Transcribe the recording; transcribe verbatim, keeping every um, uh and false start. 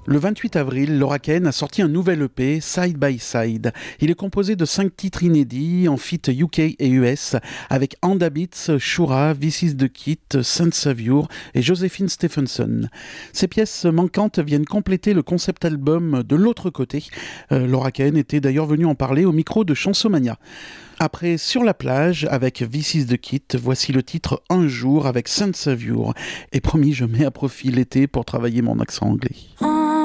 Le vingt-huit avril, Laura Kane a sorti un nouvel E P, Side by Side. Il est composé de cinq titres inédits en feat U K et U S avec Anda Beats, Shura, This Is The Kit, Saint Savior et Josephine Stephenson. Ces pièces manquantes viennent compléter le concept album de l'autre côté. Euh, Laura Kane était d'ailleurs venue en parler au micro de Chansomania. Après Sur la plage avec This Is The Kit, voici le titre Un jour avec Saint Savior. Et promis, je mets à profit l'été pour travailler mon accent anglais.